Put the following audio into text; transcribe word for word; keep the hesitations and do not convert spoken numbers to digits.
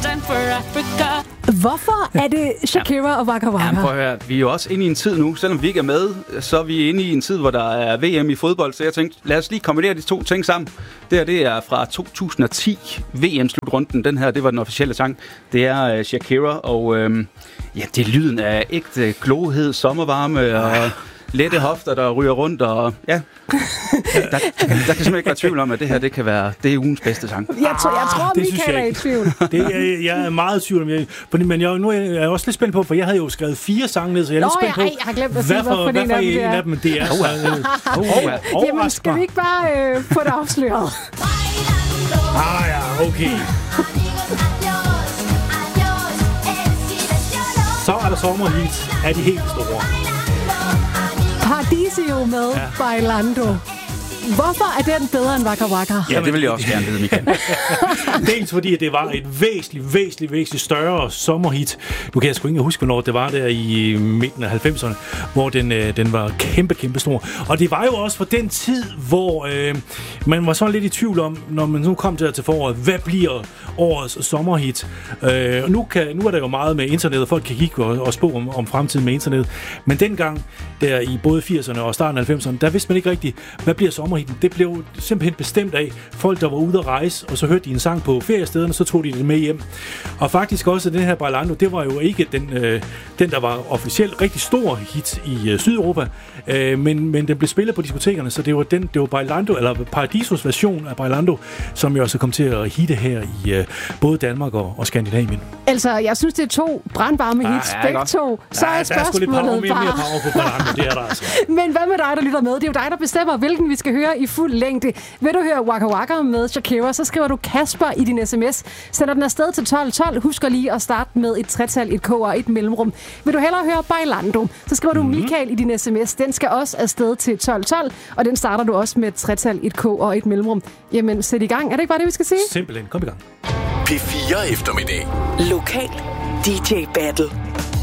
stand for Africa. Hvorfor er det Shakira og Waka Waka? Jamen, prøv at høre, vi er jo også inde i en tid nu, selvom vi ikke er med, så er vi inde i en tid, hvor der er V M i fodbold, så jeg tænkte, lad os lige kombinere de to ting sammen. Det her, det er fra to tusind og ti V M-slutrunden. Den her, det var den officielle sang. Det er uh, Shakira, og øhm, ja, det er lyden af ægte glohed, sommervarme og lette hofter, der ryger rundt, og ja, der, der, der kan simpelthen ikke være tvivl om, at det her, det kan være, det er ugens bedste sang. Jeg, tror, jeg tror, det Michael er i tvivl. Det, jeg, jeg er meget i tvivl om, jeg, fordi, men jeg, nu er jeg også lidt spændt på, for jeg havde jo skrevet fire sange ned, så jeg er Nå, lidt spændt på, jeg, jeg har glemt at sige, hvad for, hvorfor hvad for en af dem det er. Oh, oh, oh, oh. Jamen, skal vi ikke bare øh, få det afsløret? Ah ja, okay. Så er der sommerhit af de helt store. Paradisio med ja. Bailando. Hvorfor er den bedre end Waka Waka? Ja, det vil jeg også gerne vide, Michael. Dels fordi, at det var et væsentligt, væsentligt, væsentligt større sommerhit. Nu kan jeg sgu ikke huske, hvornår det var der i midten af halvfemserne, hvor den, øh, den var kæmpe, kæmpe stor. Og det var jo også for den tid, hvor øh, man var sådan lidt i tvivl om, når man nu kom til, til foråret, hvad bliver årets sommerhit? Øh, nu, kan, nu er der jo meget med internet, og folk kan kigge og, og spå om, om fremtiden med internet. Men dengang, der i både firserne og starten af halvfemserne, der vidste man ikke rigtigt, hvad bliver sommerhit? Det blev simpelthen bestemt af folk, der var ude at rejse, og så hørte de en sang på feriestederne, så tog de det med hjem. Og faktisk også den her Bailando, det var jo ikke den, øh, den der var officielt rigtig stor hit i øh, Sydeuropa, øh, men, men den blev spillet på diskotekerne, så det var den, det var Bailando, eller Paradisos version af Bailando, som jo også kom til at hitte her i øh, både Danmark og, og Skandinavien. Altså, jeg synes, det er to brandvarme hits, ja, begge to. Så ja, er spørgsmålet lidt power, mere, mere power på Bailando, det er der altså. Men hvad med dig, der lytter med? Det er jo dig, der bestemmer, hvilken vi skal høre i fuld længde. Vil du høre Waka Waka med Shakira, så skriver du Kasper i din sms. Sender den afsted til tolv tolv. Husk lige at starte med et tretal, et k og et mellemrum. Vil du hellere høre Bailando, så skriver du mm-hmm. Michael i din sms. Den skal også afsted til tolv tolv, og den starter du også med et tretal, et k og et mellemrum. Jamen, sæt i gang. Er det ikke bare det, vi skal sige? Simpelthen. Kom i gang. P fire eftermiddag. Lokal D J Battle.